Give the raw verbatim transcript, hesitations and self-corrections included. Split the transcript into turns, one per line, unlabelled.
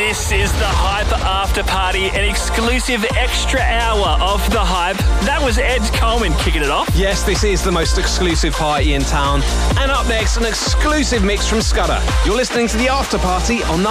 This is the Hype After Party, an exclusive extra hour of the Hype. That was Ed Coleman kicking it off.
Yes, this is the most exclusive party in town. And up next, an exclusive mix from Scudder. You're listening to the After Party on the